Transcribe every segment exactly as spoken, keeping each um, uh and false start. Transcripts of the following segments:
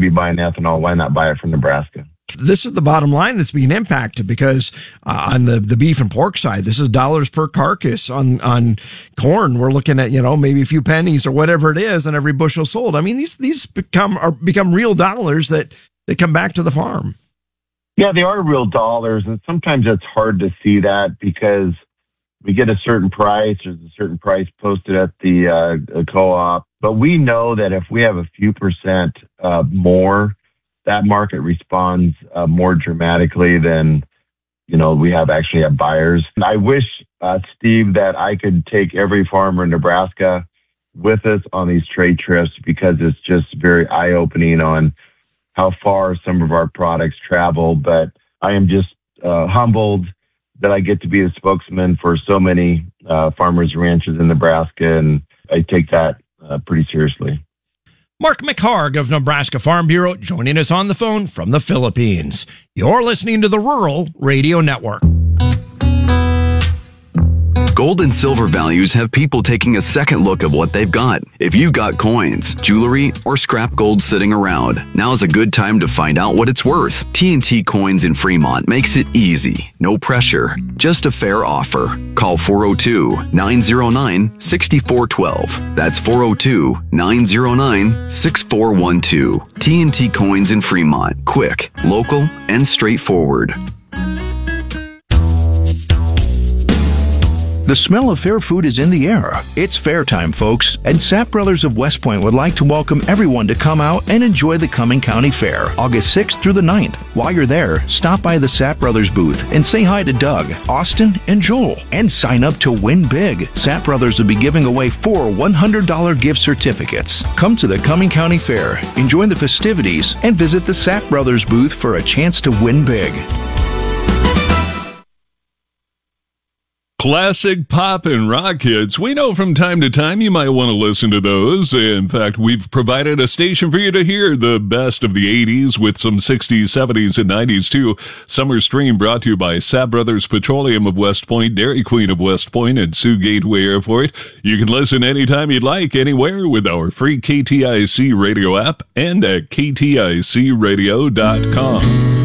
be buying ethanol, why not buy it from Nebraska? This is the bottom line that's being impacted because uh, on the, the beef and pork side, this is dollars per carcass. On on corn, we're looking at, you know, maybe a few pennies or whatever it is on every bushel sold. I mean, these these become are become real dollars that, that come back to the farm. Yeah, they are real dollars, and sometimes it's hard to see that because we get a certain price, there's a certain price posted at the uh, co-op, but we know that if we have a few percent uh, more, that market responds uh, more dramatically than, you know, we have actually have buyers. And I wish, uh, Steve, that I could take every farmer in Nebraska with us on these trade trips because it's just very eye-opening on how far some of our products travel. But I am just uh, humbled that I get to be a spokesman for so many uh, farmers and ranchers in Nebraska, and I take that uh, pretty seriously. Mark McHargue of Nebraska Farm Bureau joining us on the phone from the Philippines. You're listening to the Rural Radio Network. Gold and silver values have people taking a second look at what they've got. If you've got coins, jewelry, or scrap gold sitting around, now's a good time to find out what it's worth. T and T Coins in Fremont makes it easy. No pressure, just a fair offer. Call four oh two, nine oh nine, six four one two. That's four oh two, nine oh nine, six four one two. T and T Coins in Fremont. Quick, local, and straightforward. The smell of fair food is in the air. It's fair time, folks, and Sapp Brothers of West Point would like to welcome everyone to come out and enjoy the Cumming County Fair, August sixth through the ninth. While you're there, stop by the Sapp Brothers booth and say hi to Doug, Austin, and Joel, and sign up to win big. Sapp Brothers will be giving away four one hundred dollars gift certificates. Come to the Cumming County Fair, enjoy the festivities, and visit the Sapp Brothers booth for a chance to win big. Classic pop and rock hits. We know from time to time you might want to listen to those. In fact, we've provided a station for you to hear the best of the eighties with some sixties, seventies, and nineties too. Summer Stream brought to you by Sapp Brothers Petroleum of West Point, Dairy Queen of West Point, and Sioux Gateway Airport. You can listen anytime you'd like, anywhere with our free K T I C radio app and at K T I C radio dot com.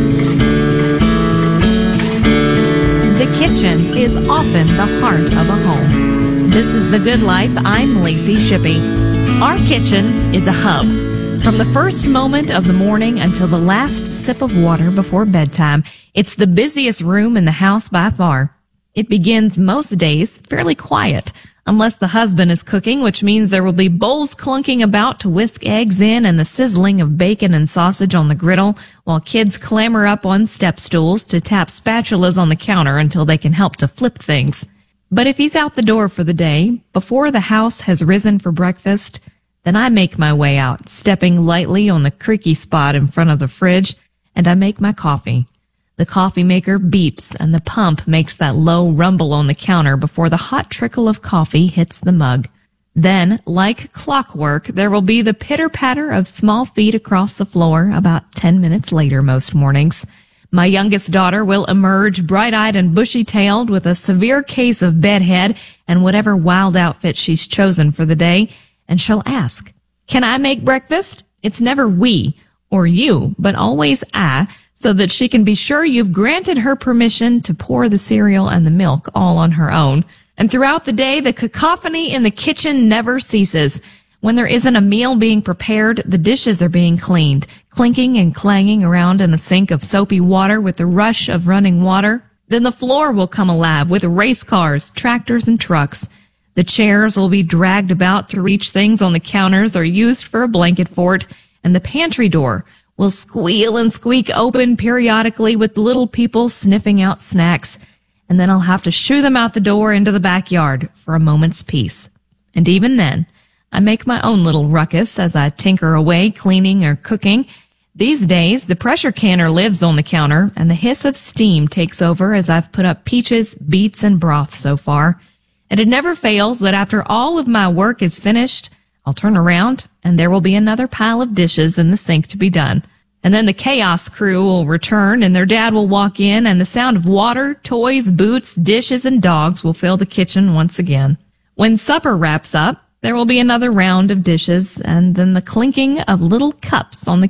The kitchen is often the heart of a home. This is The Good Life. I'm Lacey Shippey. Our kitchen is a hub. From the first moment of the morning until the last sip of water before bedtime, it's the busiest room in the house by far. It begins most days fairly quiet, unless the husband is cooking, which means there will be bowls clunking about to whisk eggs in and the sizzling of bacon and sausage on the griddle, while kids clamber up on step stools to tap spatulas on the counter until they can help to flip things. But if he's out the door for the day, before the house has risen for breakfast, then I make my way out, stepping lightly on the creaky spot in front of the fridge, and I make my coffee. The coffee maker beeps and the pump makes that low rumble on the counter before the hot trickle of coffee hits the mug. Then, like clockwork, there will be the pitter-patter of small feet across the floor about ten minutes later most mornings. My youngest daughter will emerge bright-eyed and bushy-tailed with a severe case of bedhead and whatever wild outfit she's chosen for the day, and she'll ask, "Can I make breakfast?" It's never we or you, but always I, so that she can be sure you've granted her permission to pour the cereal and the milk all on her own. And throughout the day, the cacophony in the kitchen never ceases. When there isn't a meal being prepared, the dishes are being cleaned, clinking and clanging around in a sink of soapy water with the rush of running water. Then the floor will come alive with race cars, tractors, and trucks. The chairs will be dragged about to reach things on the counters or used for a blanket fort, and the pantry door will squeal and squeak open periodically with the little people sniffing out snacks, and then I'll have to shoo them out the door into the backyard for a moment's peace. And even then, I make my own little ruckus as I tinker away cleaning or cooking. These days, the pressure canner lives on the counter, and the hiss of steam takes over as I've put up peaches, beets, and broth so far. And it never fails that after all of my work is finished, I'll turn around, and there will be another pile of dishes in the sink to be done. And then the chaos crew will return, and their dad will walk in, and the sound of water, toys, boots, dishes, and dogs will fill the kitchen once again. When supper wraps up, there will be another round of dishes, and then the clinking of little cups on the